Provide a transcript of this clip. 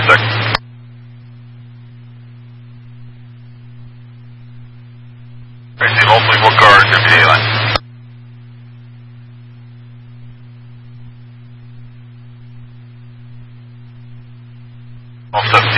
sec. Receive all 24 cars, deputy line. All 7.